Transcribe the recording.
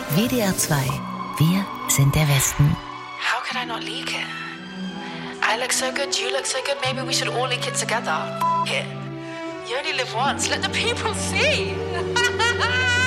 WDR 2. Wir sind der Westen. How could I not leak it? I look so good, you look so good, maybe we should all leak it together. F it. You only live once, let the people see.